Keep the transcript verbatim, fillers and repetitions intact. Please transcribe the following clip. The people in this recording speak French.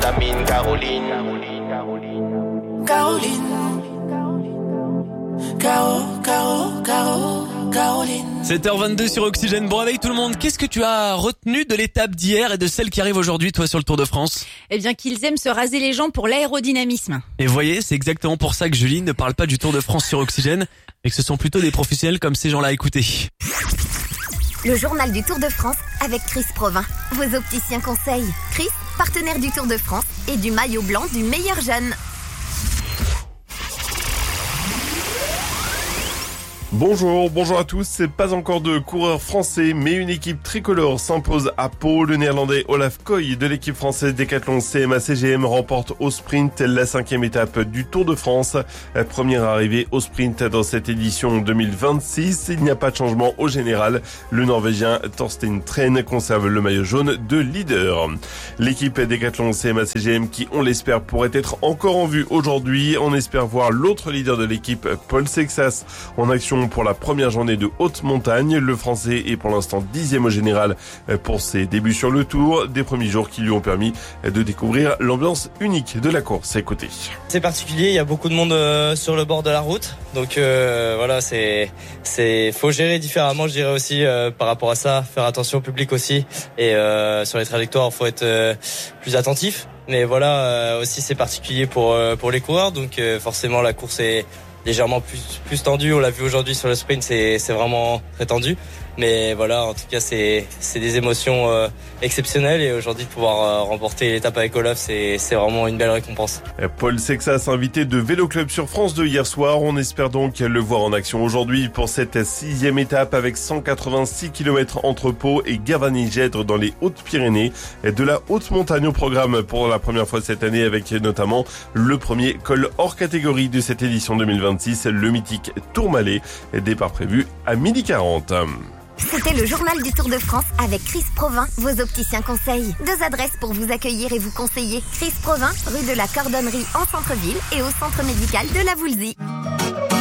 Catamine, Caroline. Caroline. Caro, Caro, Caro, Caroline. sept heures vingt-deux sur Oxygène. Bon réveil tout le monde. Qu'est-ce que tu as retenu de l'étape d'hier et de celle qui arrive aujourd'hui, toi, sur le Tour de France? Eh bien, qu'ils aiment se raser les jambes pour l'aérodynamisme. Et voyez, c'est exactement pour ça que Julie ne parle pas du Tour de France sur Oxygène, et que ce sont plutôt des professionnels comme ces gens-là à écouter. Le journal du Tour de France avec Chris Provin. Vos opticiens conseils. Chris, partenaire du Tour de France et du maillot blanc du meilleur jeune. Bonjour, bonjour à tous. C'est pas encore de coureurs français, mais une équipe tricolore s'impose à Pau. Le néerlandais Olaf Koy de l'équipe française Décathlon C M A C G M remporte au sprint la cinquième étape du Tour de France. Première arrivée au sprint dans cette édition deux mille vingt-six. Il n'y a pas de changement au général. Le Norvégien Thorstein Tren conserve le maillot jaune de leader. L'équipe Décathlon C M A C G M qui, on l'espère, pourrait être encore en vue aujourd'hui. On espère voir l'autre leader de l'équipe, Paul Sexas, en action pour la première journée de haute montagne. Le Français est pour l'instant dixième au général pour ses débuts sur le Tour, des premiers jours qui lui ont permis de découvrir l'ambiance unique de la course. Écoutez. C'est particulier, il y a beaucoup de monde euh, sur le bord de la route, donc euh, voilà, c'est c'est faut gérer différemment, je dirais aussi euh, par rapport à ça, faire attention au public aussi, et euh, sur les trajectoires, faut être euh, plus attentif. Mais voilà, euh, aussi c'est particulier pour euh, pour les coureurs, donc euh, forcément la course est légèrement plus plus tendu. On l'a vu aujourd'hui sur le sprint, c'est c'est vraiment très tendu. Mais voilà, en tout cas, c'est c'est des émotions euh, exceptionnelles, et aujourd'hui de pouvoir euh, remporter l'étape avec Olaf, c'est c'est vraiment une belle récompense. Paul Sexas, invité de Vélo Club sur France deux hier soir. On espère donc le voir en action aujourd'hui pour cette sixième étape avec cent quatre-vingt-six kilomètres entre Pau et Gavarnie-Gèdre dans les Hautes-Pyrénées. De la haute montagne au programme pour la première fois cette année, avec notamment le premier col hors catégorie de cette édition deux mille vingt-six, le mythique Tourmalet. Départ prévu à midi quarante. C'était le journal du Tour de France avec Chris Provin, vos opticiens conseils. Deux adresses pour vous accueillir et vous conseiller. Chris Provin, rue de la Cordonnerie en centre-ville et au centre médical de la Voulzie.